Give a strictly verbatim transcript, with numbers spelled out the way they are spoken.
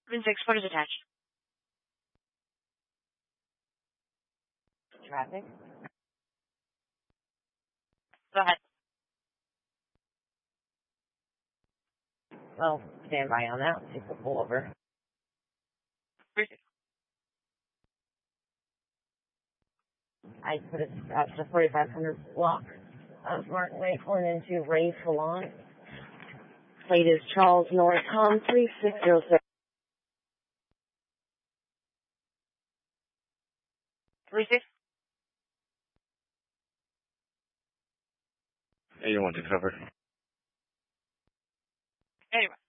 Seven six, what is attached? Traffic. Go ahead. Well, stand by on that. See if we'll pull over. Receive. I put it up to forty-five hundred block of Martin Way pulling into Ray Salon. Plate is Charles North Com three six zero six. Receive. eighty-one to cover. Anyway.